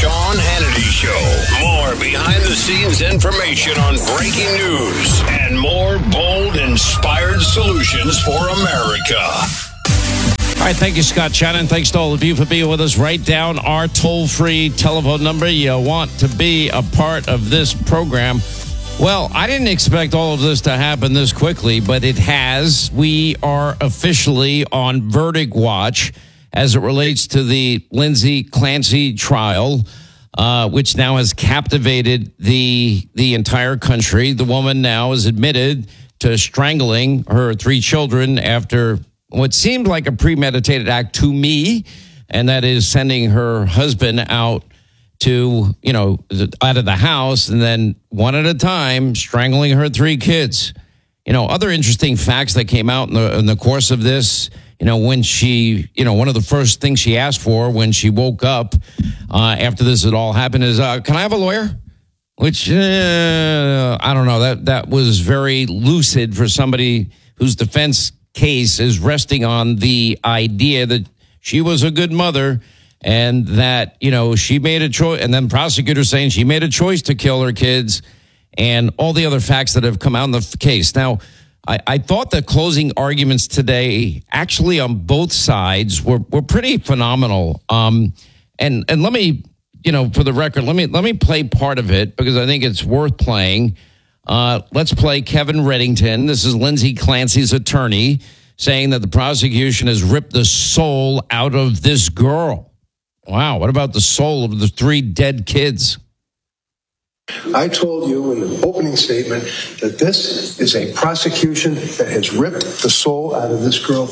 Sean Hannity Show. More behind-the-scenes information on breaking news and more bold, inspired solutions for America. All right, thank you, Scott Shannon. Thanks to all of you for being with us. Write down our toll-free telephone number. You want to be a part of this program. Well, I didn't expect all of this to happen this quickly, but it has. We are officially on verdict watch as it relates to the Lindsay Clancy trial, which now has captivated the entire country. The woman now is admitted to strangling her 3 children after what seemed like a premeditated act to me, and that is sending her husband out to, out of the house and then one at a time strangling her 3 kids. Other interesting facts that came out in the course of this, when she, one of the first things she asked for when she woke up after this had all happened is, can I have a lawyer? Which, I don't know, that was very lucid for somebody whose defense case is resting on the idea that she was a good mother and that, she made a choice. And then prosecutors saying she made a choice to kill her kids and all the other facts that have come out in the case. Now, I thought the closing arguments today, actually on both sides, were pretty phenomenal. And let me, for the record, let me play part of it because I think it's worth playing. Let's play Kevin Reddington. This is Lindsay Clancy's attorney saying that the prosecution has ripped the soul out of this girl. Wow. What about the soul of the 3 dead kids? I told you in the opening statement that this is a prosecution that has ripped the soul out of this girl.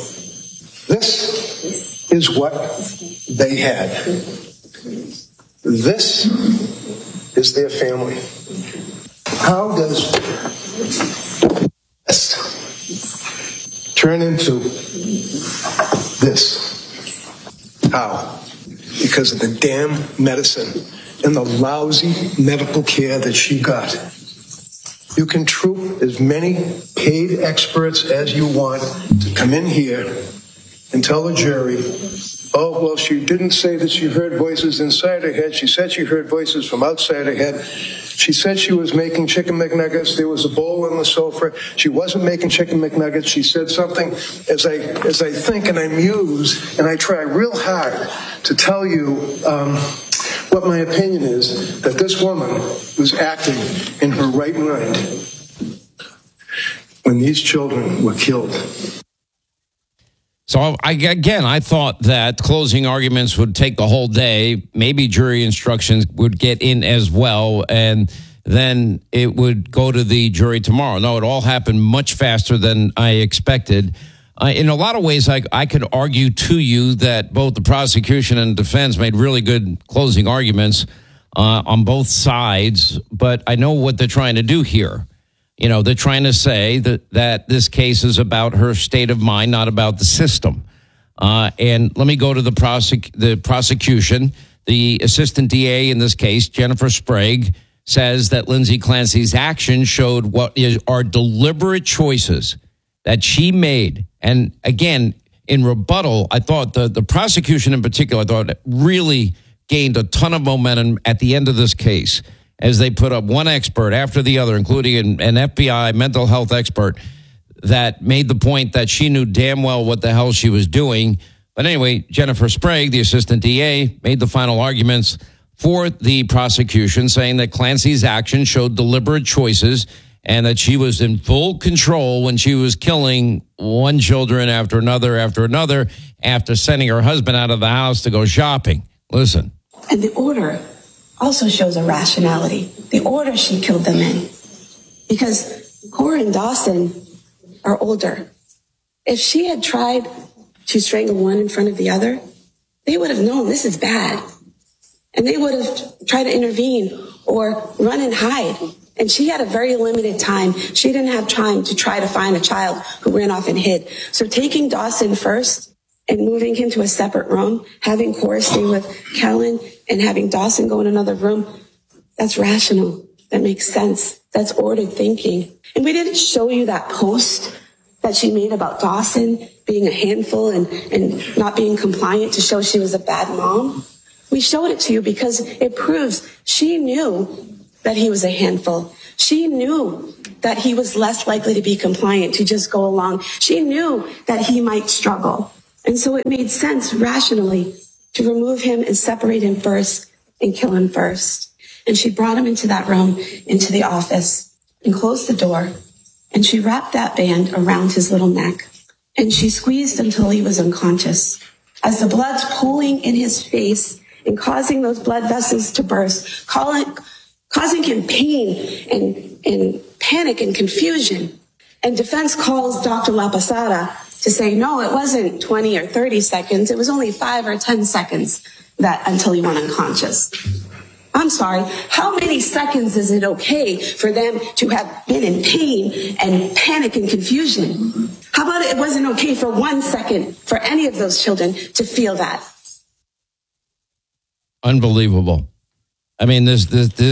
This is what they had. This is their family. How does this turn into this? How? Because of the damn medicine and the lousy medical care that she got. You can troop as many paid experts as you want to come in here and tell the jury, oh, well, she didn't say that she heard voices inside her head. She said she heard voices from outside her head. She said she was making chicken McNuggets. There was a bowl on the sofa. She wasn't making chicken McNuggets. She said something as I think and I muse and I try real hard to tell you what my opinion is, that this woman was acting in her right mind when these children were killed. So, I thought that closing arguments would take the whole day. Maybe jury instructions would get in as well, and then it would go to the jury tomorrow. No, it all happened much faster than I expected. In a lot of ways, I could argue to you that both the prosecution and defense made really good closing arguments on both sides, but I know what they're trying to do here. They're trying to say that this case is about her state of mind, not about the system. And let me go to the prosecution. The assistant DA in this case, Jennifer Sprague, says that Lindsay Clancy's actions showed what are deliberate choices that she made. And again, in rebuttal, I thought the prosecution in particular, I thought really gained a ton of momentum at the end of this case as they put up one expert after the other, including an FBI mental health expert that made the point that she knew damn well what the hell she was doing. But anyway, Jennifer Sprague, the assistant DA, made the final arguments for the prosecution, saying that Clancy's actions showed deliberate choices and that she was in full control when she was killing one children after another, after sending her husband out of the house to go shopping. Listen. And the order also shows a rationality. The order she killed them in. Because Cora and Dawson are older. If she had tried to strangle one in front of the other, they would have known this is bad. And they would have tried to intervene or run and hide. And she had a very limited time. She didn't have time to try to find a child who ran off and hid. So taking Dawson first and moving him to a separate room, having Cora stay with Kellen and having Dawson go in another room, that's rational. That makes sense. That's ordered thinking. And we didn't show you that post that she made about Dawson being a handful and not being compliant to show she was a bad mom. We showed it to you because it proves she knew that he was a handful. She knew that he was less likely to be compliant, to just go along. She knew that he might struggle. And so it made sense rationally to remove him and separate him first and kill him first. And she brought him into that room, into the office, and closed the door. And she wrapped that band around his little neck. And she squeezed until he was unconscious. As the blood's pooling in his face and causing those blood vessels to burst, causing him pain and panic and confusion. And defense calls Dr. La Posada to say, no, it wasn't 20 or 30 seconds. It was only 5 or 10 seconds until he went unconscious. I'm sorry, how many seconds is it okay for them to have been in pain and panic and confusion? How about it wasn't okay for 1 second for any of those children to feel that? Unbelievable. I mean, this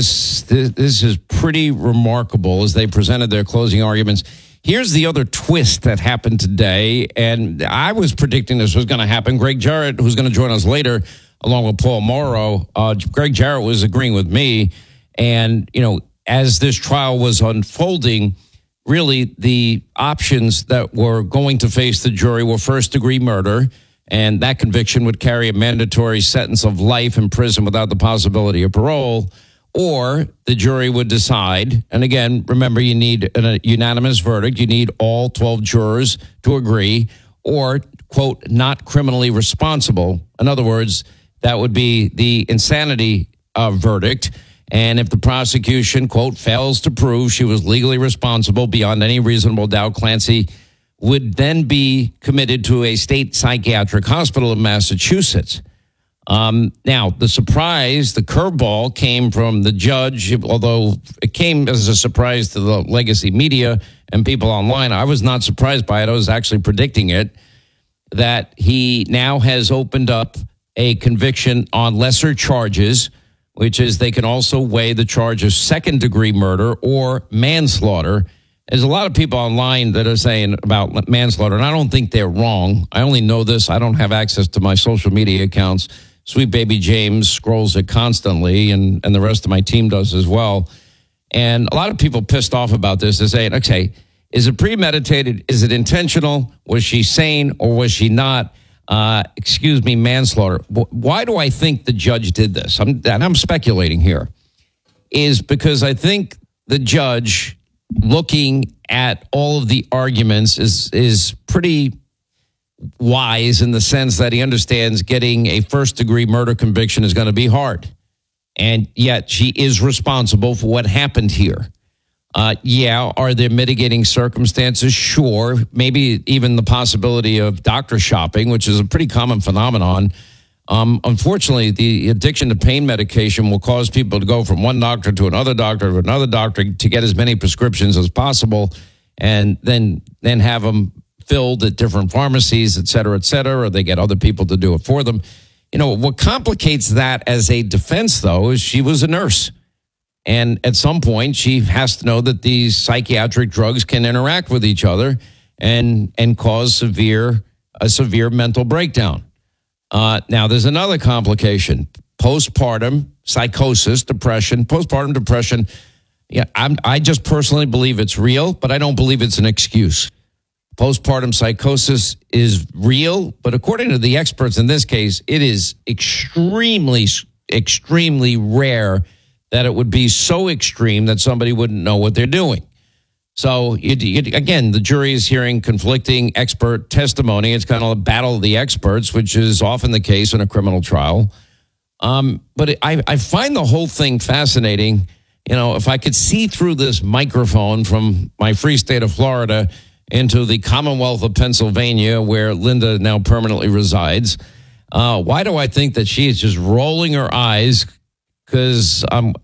is pretty remarkable as they presented their closing arguments. Here's the other twist that happened today, and I was predicting this was going to happen. Greg Jarrett, who's going to join us later, along with Paul Morrow, Greg Jarrett was agreeing with me. And, you know, as this trial was unfolding, really the options that were going to face the jury were first-degree murder, and that conviction would carry a mandatory sentence of life in prison without the possibility of parole, or the jury would decide, and again, remember, you need a unanimous verdict. You need all 12 jurors to agree, or, quote, not criminally responsible. In other words, that would be the insanity verdict. And if the prosecution, quote, fails to prove she was legally responsible beyond any reasonable doubt, Clancy would then be committed to a state psychiatric hospital in Massachusetts. Now, the surprise, the curveball came from the judge, although it came as a surprise to the legacy media and people online. I was not surprised by it. I was actually predicting it, that he now has opened up a conviction on lesser charges, which is they can also weigh the charge of second-degree murder or manslaughter. There's a lot of people online that are saying about manslaughter, and I don't think they're wrong. I only know this. I don't have access to my social media accounts. Sweet Baby James scrolls it constantly, and the rest of my team does as well. And a lot of people pissed off about this. They're saying, okay, is it premeditated? Is it intentional? Was she sane or was she not? Manslaughter. Why do I think the judge did this? I'm speculating here. Is because I think the judge, looking at all of the arguments, is pretty wise in the sense that he understands getting a first-degree murder conviction is going to be hard. And yet she is responsible for what happened here. Are there mitigating circumstances? Sure. Maybe even the possibility of doctor shopping, which is a pretty common phenomenon. Unfortunately, the addiction to pain medication will cause people to go from one doctor to another doctor to get as many prescriptions as possible, and then have them filled at different pharmacies, et cetera, or they get other people to do it for them. You know, what complicates that as a defense, though, is she was a nurse. And at some point, she has to know that these psychiatric drugs can interact with each other and cause a severe mental breakdown. Now, there's another complication: postpartum psychosis, depression, postpartum depression. Yeah, I just personally believe it's real, but I don't believe it's an excuse. Postpartum psychosis is real, but according to the experts in this case, it is extremely, extremely rare that it would be so extreme that somebody wouldn't know what they're doing. So, again, the jury is hearing conflicting expert testimony. It's kind of a battle of the experts, which is often the case in a criminal trial. But I find the whole thing fascinating. You know, if I could see through this microphone from my free state of Florida into the Commonwealth of Pennsylvania, where Linda now permanently resides, why do I think that she is just rolling her eyes? Because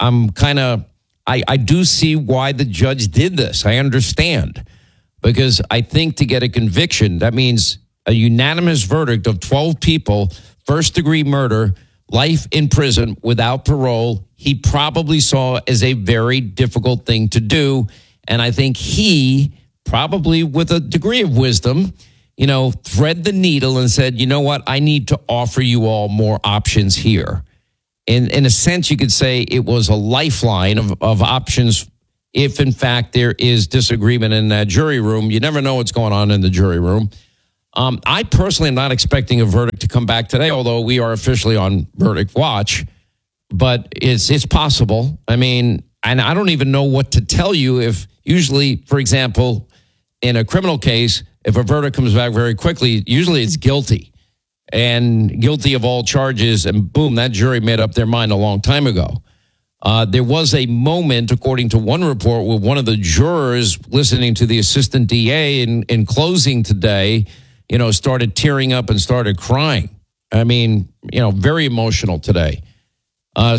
I do see why the judge did this. I understand. Because I think to get a conviction, that means a unanimous verdict of 12 people, first-degree murder, life in prison without parole, he probably saw as a very difficult thing to do. And I think he, probably with a degree of wisdom, you know, thread the needle and said, you know what, I need to offer you all more options here. in a sense, you could say it was a lifeline of options if, in fact, there is disagreement in that jury room. You never know what's going on in the jury room. I personally am not expecting a verdict to come back today, although we are officially on verdict watch. But it's possible. I mean, and I don't even know what to tell you if usually, for example, in a criminal case, if a verdict comes back very quickly, usually it's guilty and guilty of all charges. And boom, that jury made up their mind a long time ago. There was a moment, according to one report, where one of the jurors listening to the assistant DA in closing today, started tearing up and started crying. I mean, very emotional today. But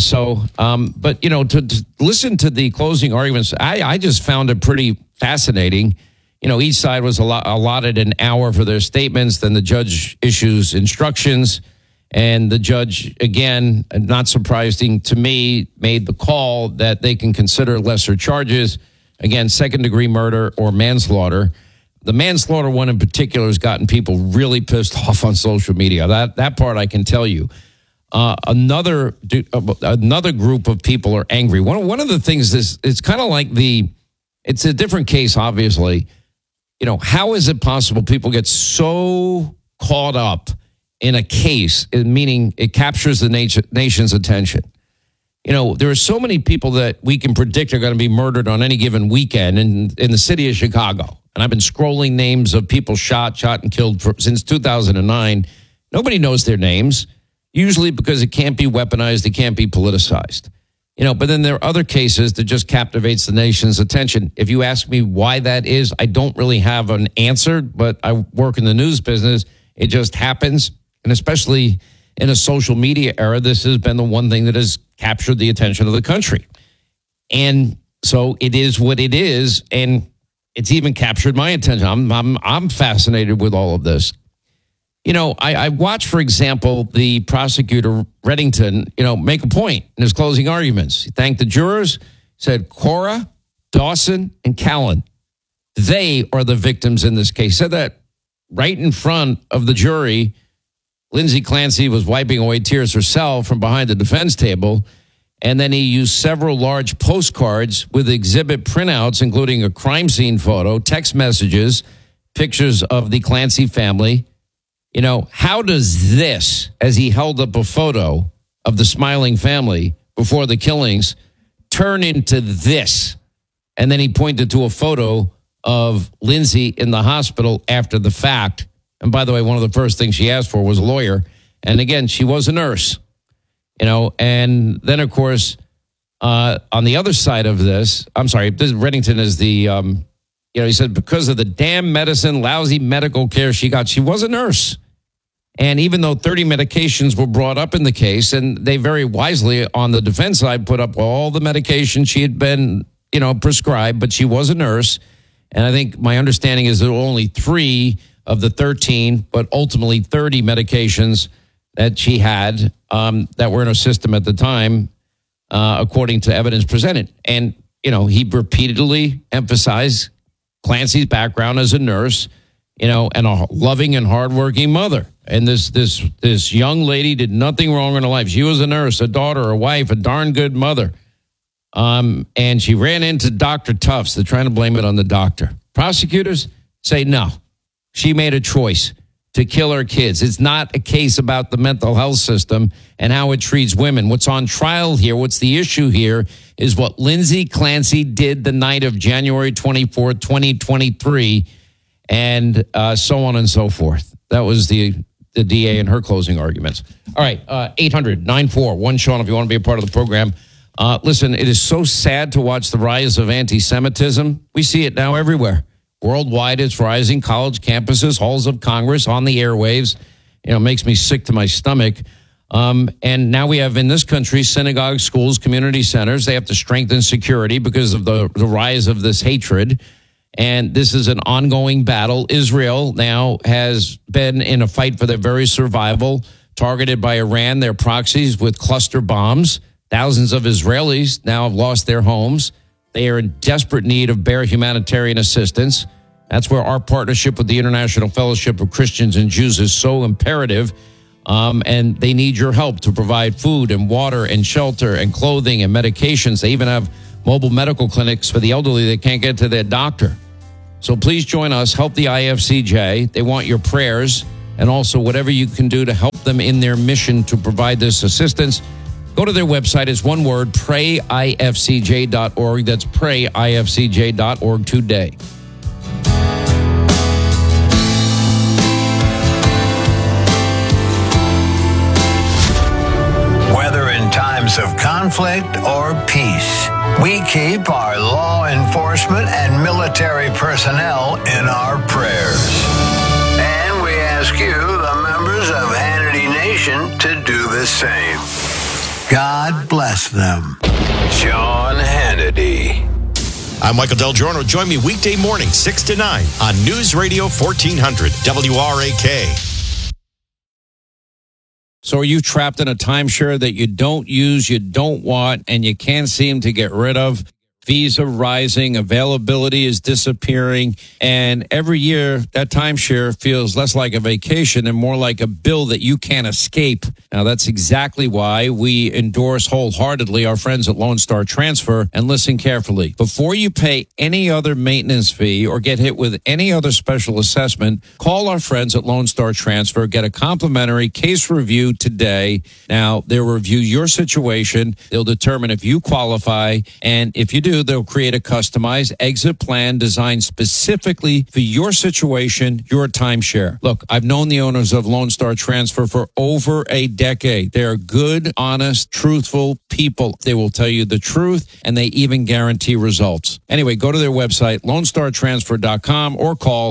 to listen to the closing arguments, I just found it pretty fascinating. Each side was allotted an hour for their statements. Then the judge issues instructions. And the judge, again, not surprising to me, made the call that they can consider lesser charges. Again, second-degree murder or manslaughter. The manslaughter one in particular has gotten people really pissed off on social media. That part I can tell you. Another group of people are angry. One of the things is it's kind of like it's a different case, obviously. How is it possible people get so caught up in a case, meaning it captures the nation's attention? There are so many people that we can predict are going to be murdered on any given weekend in the city of Chicago. And I've been scrolling names of people shot and killed since 2009. Nobody knows their names, usually because it can't be weaponized, it can't be politicized. But then there are other cases that just captivates the nation's attention. If you ask me why that is, I don't really have an answer, but I work in the news business. It just happens. And especially in a social media era, this has been the one thing that has captured the attention of the country. And so it is what it is. And it's even captured my attention. I'm fascinated with all of this. I watched, for example, the prosecutor, Reddington, make a point in his closing arguments. He thanked the jurors, said Cora, Dawson, and Callan. They are the victims in this case. He said that right in front of the jury. Lindsay Clancy was wiping away tears herself from behind the defense table. And then he used several large postcards with exhibit printouts, including a crime scene photo, text messages, pictures of the Clancy family. How does this, as he held up a photo of the smiling family before the killings, turn into this? And then he pointed to a photo of Lindsay in the hospital after the fact. And by the way, one of the first things she asked for was a lawyer. And again, she was a nurse, and then, of course, on the other side of this, Reddington is the, he said because of the damn medicine, lousy medical care she got, she was a nurse. And even though 30 medications were brought up in the case, and they very wisely on the defense side put up all the medication she had been, prescribed, but she was a nurse. And I think my understanding is there were only 3 of the 13, but ultimately 30 medications that she had that were in her system at the time, according to evidence presented. And, he repeatedly emphasized Clancy's background as a nurse, and a loving and hardworking mother. And this young lady did nothing wrong in her life. She was a nurse, a daughter, a wife, a darn good mother. And she ran into Dr. Tufts. They're trying to blame it on the doctor. Prosecutors say no. She made a choice to kill her kids. It's not a case about the mental health system and how it treats women. What's on trial here, what's the issue here, is what Lindsay Clancy did the night of January 24th, 2023, and so on and so forth. That was the DA in her closing arguments. All right, 800-941-SEAN if you want to be a part of the program. Listen, it is so sad to watch the rise of anti-Semitism. We see it now everywhere. Worldwide, it's rising. College campuses, halls of Congress, on the airwaves. Makes me sick to my stomach. And now we have in this country synagogues, schools, community centers. They have to strengthen security because of the rise of this hatred. And this is an ongoing battle. Israel now has been in a fight for their very survival, targeted by Iran, their proxies, with cluster bombs. Thousands of Israelis now have lost their homes. They are in desperate need of bare humanitarian assistance. That's where our partnership with the International Fellowship of Christians and Jews is so imperative. and they need your help to provide food and water and shelter and clothing and medications. They even have mobile medical clinics for the elderly that can't get to their doctor. So please join us. Help the IFCJ. They want your prayers and also whatever you can do to help them in their mission to provide this assistance. Go to their website. It's one word, prayifcj.org. That's prayifcj.org today. Whether in times of conflict or peace, we keep our law enforcement and military personnel in our prayers. And we ask you, the members of Hannity Nation, to do the same. God bless them. Sean Hannity. I'm Michael Del Giorno. Join me weekday morning, 6 to 9 on News Radio 1400 WRAK. So are you trapped in a timeshare that you don't use, you don't want, and you can't seem to get rid of? Fees are rising, availability is disappearing, and every year that timeshare feels less like a vacation and more like a bill that you can't escape. Now, that's exactly why we endorse wholeheartedly our friends at Lone Star Transfer, and listen carefully. Before you pay any other maintenance fee or get hit with any other special assessment, call our friends at Lone Star Transfer. Get a complimentary case review today. Now, they'll review your situation. They'll determine if you qualify, and if you do, they'll create a customized exit plan designed specifically for your situation, your timeshare. Look, I've known the owners of Lone Star Transfer for over a decade. They are good, honest, truthful people. They will tell you the truth, and they even guarantee results. Anyway, go to their website, LoneStarTransfer.com, or call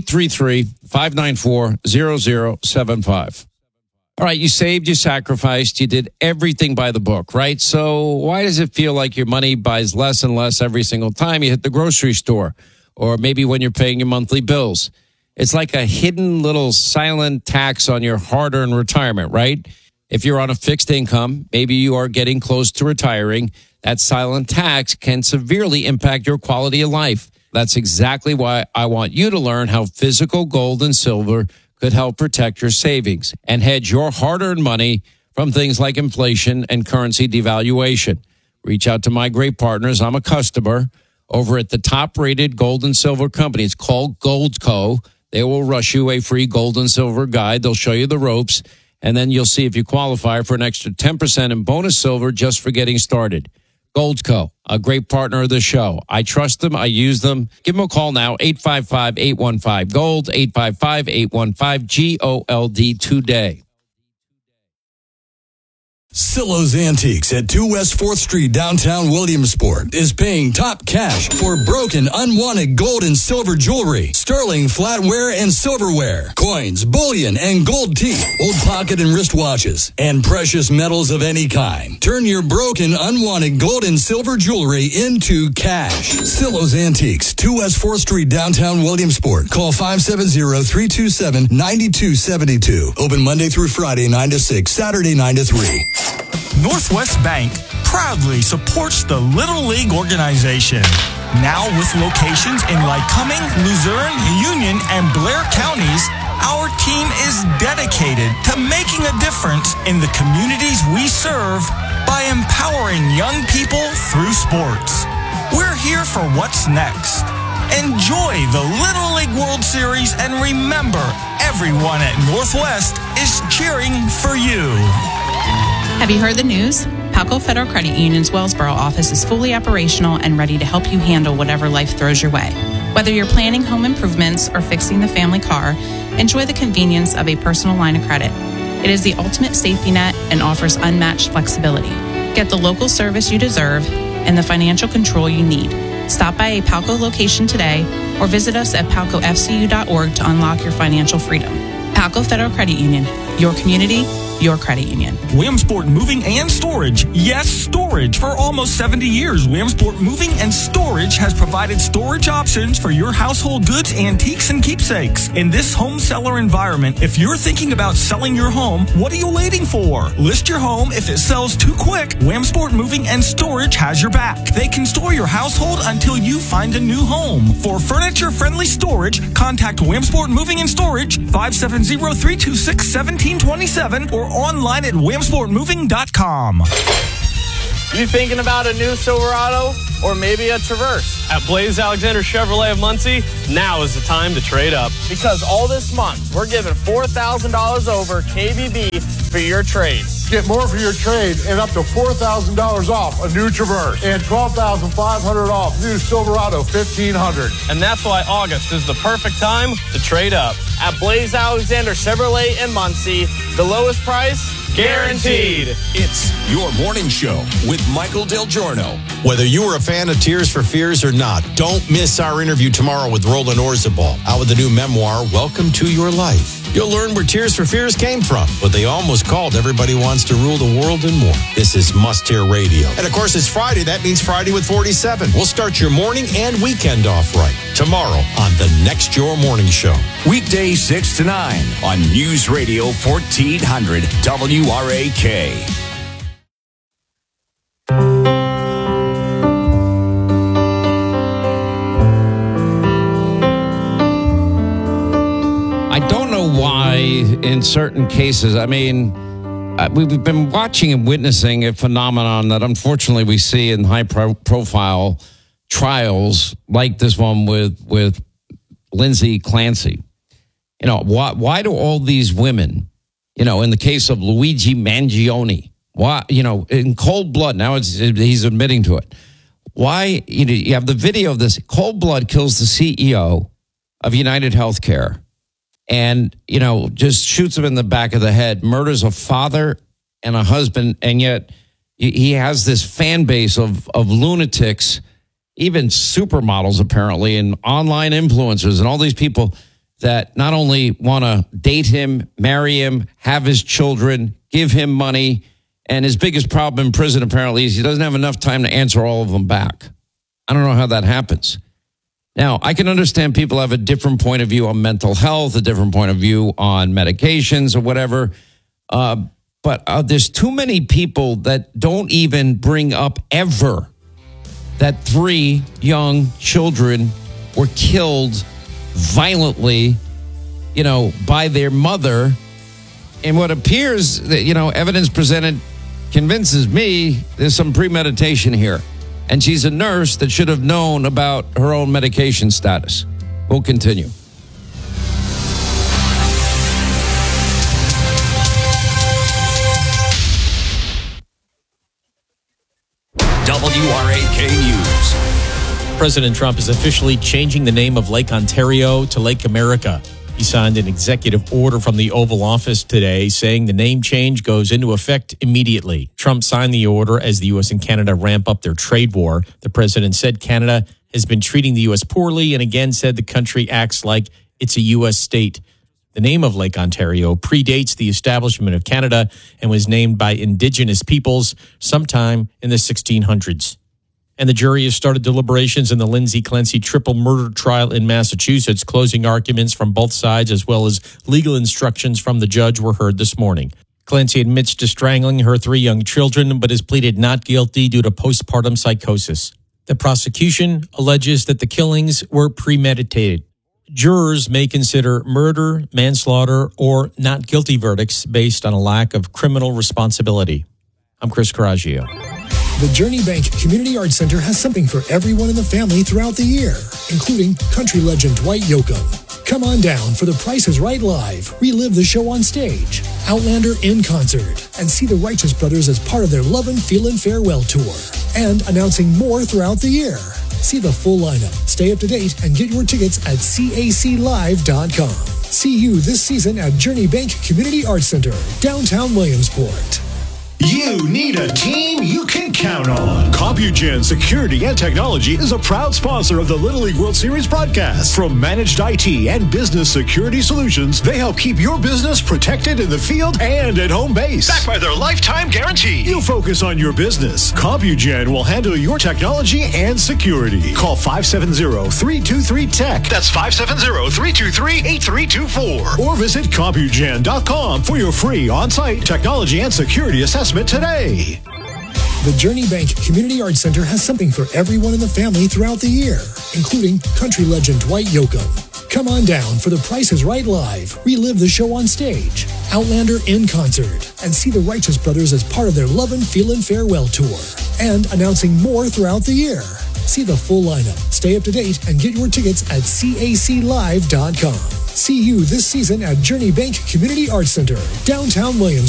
833-594-0075. All right, you saved, you sacrificed, you did everything by the book, right? So why does it feel like your money buys less and less every single time you hit the grocery store, or maybe when you're paying your monthly bills? It's like a hidden little silent tax on your hard-earned retirement, right? If you're on a fixed income, maybe you are getting close to retiring, that silent tax can severely impact your quality of life. That's exactly why I want you to learn how physical gold and silver could help protect your savings and hedge your hard-earned money from things like inflation and currency devaluation. Reach out to my great partners. I'm a customer over at the top-rated gold and silver company. It's called Goldco. They will rush you a free gold and silver guide. They'll show you the ropes, and then you'll see if you qualify for an extra 10% in bonus silver just for getting started. Goldco, a great partner of the show. I trust them. I use them. Give them a call now, 855-815-GOLD, 855-815-GOLD today. Silo's Antiques at 2 West 4th Street, downtown Williamsport, is paying top cash for broken, unwanted gold and silver jewelry, sterling flatware and silverware, coins, bullion, and gold teeth, old pocket and wristwatches, and precious metals of any kind. Turn your broken, unwanted gold and silver jewelry into cash. Silo's Antiques, 2 West 4th Street, downtown Williamsport. Call 570-327-9272. Open Monday through Friday, 9 to 6, Saturday, 9 to 3. Northwest Bank proudly supports the Little League organization. Now with locations in Lycoming, Luzerne, Union, and Blair counties, our team is dedicated to making a difference in the communities we serve by empowering young people through sports. We're here for what's next. Enjoy the Little League World Series, and remember, everyone at Northwest is cheering for you. Have you heard the news? Palco Federal Credit Union's Wellsboro office is fully operational and ready to help you handle whatever life throws your way. Whether you're planning home improvements or fixing the family car, enjoy the convenience of a personal line of credit. It is the ultimate safety net and offers unmatched flexibility. Get the local service you deserve and the financial control you need. Stop by a Palco location today or visit us at palcofcu.org to unlock your financial freedom. Palco Federal Credit Union, your community, your credit union. Williamsport Moving and Storage. Yes, storage. For almost 70 years, Williamsport Moving and Storage has provided storage options for your household goods, antiques, and keepsakes. In this home seller environment, if you're thinking about selling your home, what are you waiting for? List your home. If it sells too quick, Williamsport Moving and Storage has your back. They can store your household until you find a new home. For furniture-friendly storage, contact Williamsport Moving and Storage, 570-326-1727, or online at williamsportmoving.com. You thinking about a new Silverado or maybe a Traverse? At Blaze Alexander Chevrolet of Muncie, now is the time to trade up. Because all this month, we're giving $4,000 over KBB for your trade. Get more for your trade and up to $4,000 off a new Traverse and $12,500 off new Silverado 1500. And that's why August is the perfect time to trade up. At Blaze Alexander Chevrolet in Muncie, the lowest price guaranteed. It's your morning show with Michael Del Giorno. Whether you are a fan of Tears for Fears or not, don't miss our interview tomorrow with Roland Orzabal, out with the new memoir, Welcome to Your Life. You'll learn where Tears for Fears came from, what they almost called Everybody Wants to Rule the World and more. This is Must Hear Radio. And of course, it's Friday. That means Friday with 47. We'll start your morning and weekend off right tomorrow on the Next Your Morning Show. Weekdays 6 to 9 on News Radio 1400 WRAK. I don't know why in certain cases, I mean, we've been watching and witnessing a phenomenon that unfortunately we see in high-profile trials like this one with Lindsay Clancy. You know, why do all these women, you know, in the case of Luigi Mangione, why, you know, in cold blood, now he's admitting to it. Why, you have the video of this, cold blood kills the CEO of United Healthcare and, you know, just shoots him in the back of the head, murders a father and a husband, and yet he has this fan base of lunatics, even supermodels apparently, and online influencers and all these people that not only want to date him, marry him, have his children, give him money, and his biggest problem in prison apparently is he doesn't have enough time to answer all of them back. I don't know how that happens. Now, I can understand people have a different point of view on mental health, a different point of view on medications or whatever, but there's too many people that don't even bring up ever that 3 young children were killed violently, you know, by their mother. And what appears that, you know, evidence presented convinces me there's some premeditation here. And she's a nurse that should have known about her own medication status. We'll continue. WRAK News. President Trump is officially changing the name of Lake Ontario to Lake America. He signed an executive order from the Oval Office today saying the name change goes into effect immediately. Trump signed the order as the U.S. and Canada ramp up their trade war. The president said Canada has been treating the U.S. poorly and again said the country acts like it's a U.S. state. The name of Lake Ontario predates the establishment of Canada and was named by Indigenous peoples sometime in the 1600s. And the jury has started deliberations in the Lindsay Clancy triple murder trial in Massachusetts. Closing arguments from both sides as well as legal instructions from the judge were heard this morning. Clancy admits to strangling her 3 young children, but has pleaded not guilty due to postpartum psychosis. The prosecution alleges that the killings were premeditated. Jurors may consider murder, manslaughter, or not guilty verdicts based on a lack of criminal responsibility. I'm Chris Coraggio. The Journey Bank Community Arts Center has something for everyone in the family throughout the year, including country legend Dwight Yoakam. Come on down for The Price is Right Live, relive the show on stage, Outlander in concert, and see the Righteous Brothers as part of their Love and Feelin' Farewell Tour. And announcing more throughout the year. See the full lineup, stay up to date, and get your tickets at caclive.com. See you this season at Journey Bank Community Arts Center, downtown Williamsport. You need a team you can count on. CompuGen Security and Technology is a proud sponsor of the Little League World Series broadcast. From managed IT and business security solutions, they help keep your business protected in the field and at home base. Backed by their lifetime guarantee. You focus on your business. CompuGen will handle your technology and security. Call 570-323-TECH. That's 570-323-8324. Or visit CompuGen.com for your free on-site technology and security assessment today. The Journey Bank Community Arts Center has something for everyone in the family throughout the year, including country legend Dwight Yoakam. Come on down for The Price is Right Live, relive the show on stage, Outlander in concert, and see the Righteous Brothers as part of their Lovin' Feelin' Farewell Tour, and announcing more throughout the year. See the full lineup, stay up to date, and get your tickets at caclive.com. See you this season at Journey Bank Community Arts Center, downtown Williams.